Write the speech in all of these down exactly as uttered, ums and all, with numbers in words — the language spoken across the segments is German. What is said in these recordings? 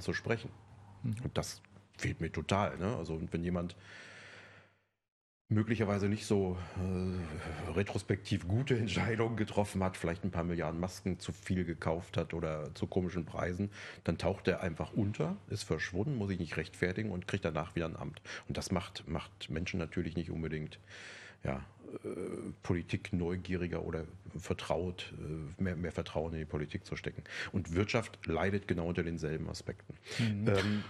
Daten zu sprechen. Mhm. Und das fehlt mir total. Ne? Also wenn jemand möglicherweise nicht so äh, retrospektiv gute Entscheidungen getroffen hat, vielleicht ein paar Milliarden Masken zu viel gekauft hat oder zu komischen Preisen, dann taucht er einfach unter, ist verschwunden, muss sich nicht rechtfertigen und kriegt danach wieder ein Amt. Und das macht, macht Menschen natürlich nicht unbedingt ja, äh, Politik neugieriger oder vertraut, äh, mehr, mehr Vertrauen in die Politik zu stecken. Und Wirtschaft leidet genau unter denselben Aspekten. Mhm. Ähm,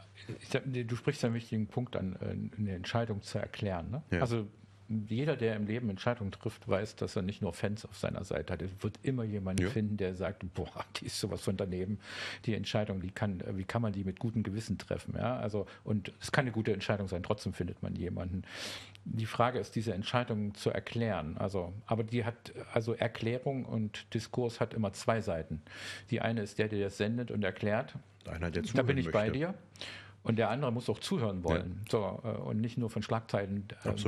Du sprichst einen wichtigen Punkt an, eine Entscheidung zu erklären. Ne? Ja. Also jeder, der im Leben Entscheidungen trifft, weiß, dass er nicht nur Fans auf seiner Seite hat. Es wird immer jemanden ja. finden, der sagt, boah, die ist sowas von daneben. Die Entscheidung, die kann, wie kann man die mit gutem Gewissen treffen? Ja? Also, und es kann eine gute Entscheidung sein, trotzdem findet man jemanden. Die Frage ist, diese Entscheidung zu erklären. Also, aber die hat, also Erklärung und Diskurs hat immer zwei Seiten. Die eine ist der, der das sendet und erklärt. Einer, der zuhören Da bin ich möchte. bei dir. Und der andere muss auch zuhören wollen. Ja. So, und nicht nur von Schlagzeilen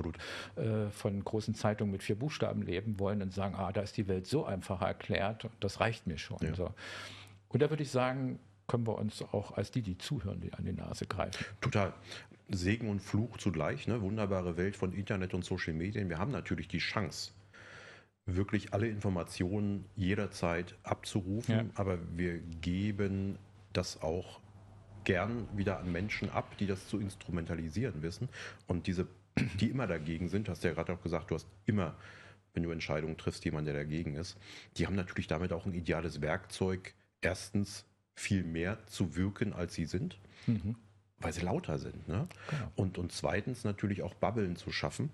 äh, von großen Zeitungen mit vier Buchstaben leben wollen und sagen, ah, da ist die Welt so einfach erklärt, das reicht mir schon. Ja. So. Und da würde ich sagen, können wir uns auch als die, die zuhören, die an die Nase greifen. Total. Segen und Fluch zugleich, ne? Wunderbare Welt von Internet und Social Medien. Wir haben natürlich die Chance, wirklich alle Informationen jederzeit abzurufen, ja. aber wir geben das auch gern wieder an Menschen ab, die das zu instrumentalisieren wissen. Und diese, die immer dagegen sind, hast du ja gerade auch gesagt, du hast immer, wenn du Entscheidungen triffst, jemanden, der dagegen ist, die haben natürlich damit auch ein ideales Werkzeug, erstens viel mehr zu wirken, als sie sind, mhm. weil sie lauter sind. Ne? Genau. Und, und zweitens natürlich auch Bubbeln zu schaffen,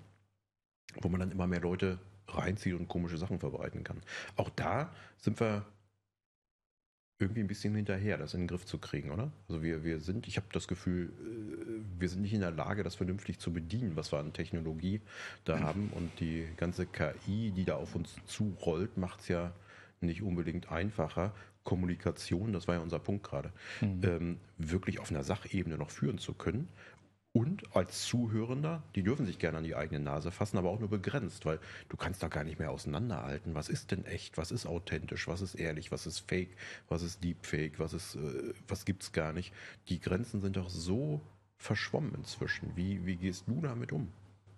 wo man dann immer mehr Leute reinzieht und komische Sachen verbreiten kann. Auch da sind wir irgendwie ein bisschen hinterher, das in den Griff zu kriegen, oder? Also wir, wir sind, ich habe das Gefühl, wir sind nicht in der Lage, das vernünftig zu bedienen, was wir an Technologie da haben. Und die ganze K I, die da auf uns zurollt, macht es ja nicht unbedingt einfacher, Kommunikation, das war ja unser Punkt gerade, mhm. ähm, wirklich auf einer Sachebene noch führen zu können. Und als Zuhörender, die dürfen sich gerne an die eigene Nase fassen, aber auch nur begrenzt, weil du kannst da gar nicht mehr auseinanderhalten. Was ist denn echt? Was ist authentisch? Was ist ehrlich? Was ist fake? Was ist deepfake? Was ist, äh, was gibt's gar nicht? Die Grenzen sind doch so verschwommen inzwischen. Wie, wie gehst du damit um?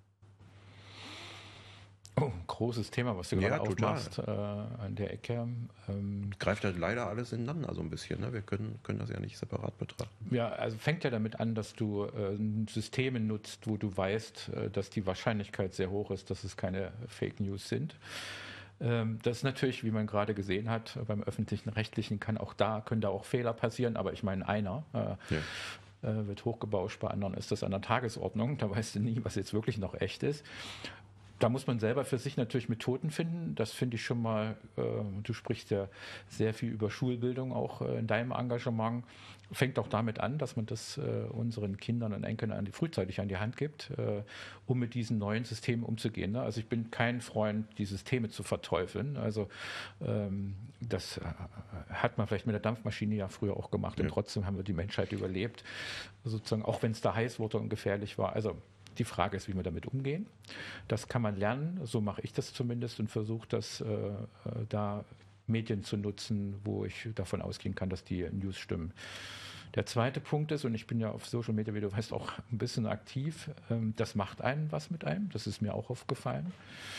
Oh, großes Thema, was du ja, gerade aufmachst äh, an der Ecke. Ähm, Greift halt leider alles ineinander so ein bisschen. Ne? Wir können, können das ja nicht separat betrachten. Ja, also fängt ja damit an, dass du äh, Systeme nutzt, wo du weißt, äh, dass die Wahrscheinlichkeit sehr hoch ist, dass es keine Fake News sind. Ähm, das ist natürlich, wie man gerade gesehen hat, beim öffentlichen Rechtlichen kann auch da, können da auch Fehler passieren, aber ich meine einer. Äh, ja. wird hochgebauscht, bei anderen ist das an der Tagesordnung. Da weißt du nie, was jetzt wirklich noch echt ist. Da muss man selber für sich natürlich Methoden finden. Das finde ich schon mal, äh, du sprichst ja sehr viel über Schulbildung auch äh, in deinem Engagement. Fängt auch damit an, dass man das äh, unseren Kindern und Enkeln an die, frühzeitig an die Hand gibt, äh, um mit diesen neuen Systemen umzugehen. Ne? Also ich bin kein Freund, die Systeme zu verteufeln. Also ähm, das äh, hat man vielleicht mit der Dampfmaschine ja früher auch gemacht ja. und trotzdem haben wir die Menschheit überlebt, sozusagen, auch wenn es da heiß wurde und gefährlich war. Also die Frage ist, wie wir damit umgehen. Das kann man lernen, so mache ich das zumindest und versuche das äh, da Medien zu nutzen, wo ich davon ausgehen kann, dass die News stimmen. Der zweite Punkt ist, und ich bin ja auf Social Media, wie du weißt, auch ein bisschen aktiv, ähm, das macht einen was mit einem, das ist mir auch aufgefallen,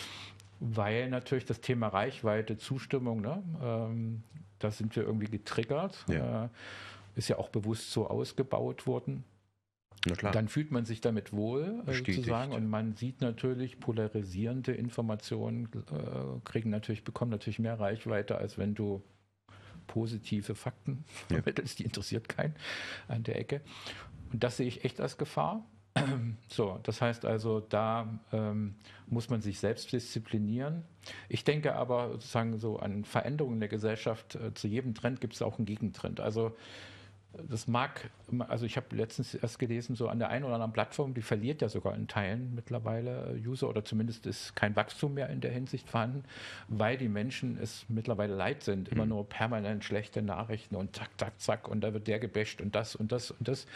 weil natürlich das Thema Reichweite, Zustimmung, ne, ähm, da sind wir irgendwie getriggert, ja. Äh, ist ja auch bewusst so ausgebaut worden. Na klar. Dann fühlt man sich damit wohl, äh, sozusagen, und man sieht natürlich, polarisierende Informationen äh, kriegen natürlich, bekommen natürlich mehr Reichweite, als wenn du positive Fakten ja. vermittelst, die interessiert keinen an der Ecke. Und das sehe ich echt als Gefahr. So, das heißt also, da ähm, muss man sich selbst disziplinieren. Ich denke aber sozusagen so an Veränderungen in der Gesellschaft, äh, zu jedem Trend gibt es auch einen Gegentrend. Also das mag, also ich habe letztens erst gelesen, so an der einen oder anderen Plattform, die verliert ja sogar in Teilen mittlerweile User oder zumindest ist kein Wachstum mehr in der Hinsicht vorhanden, weil die Menschen es mittlerweile leid sind, immer nur permanent schlechte Nachrichten und zack, zack, zack und da wird der gebasht und das und das und das.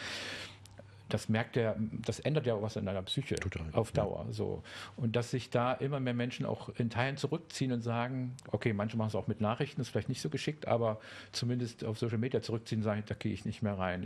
Das merkt der, das ändert ja auch was in deiner Psyche Total, auf Dauer. Ja. So. Und dass sich da immer mehr Menschen auch in Teilen zurückziehen und sagen, okay, manche machen es auch mit Nachrichten, ist vielleicht nicht so geschickt, aber zumindest auf Social Media zurückziehen und sagen, da gehe ich nicht mehr rein.